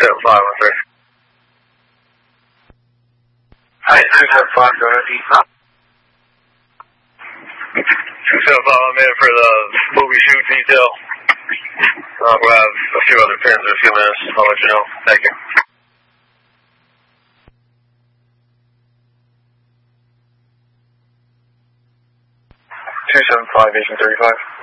27513. Hi, 275, go ahead, Ethan. 275, I'm in for the movie shoot detail. We'll have a few other pins in a few minutes. I'll let you know. Thank you. 275, Agent 35.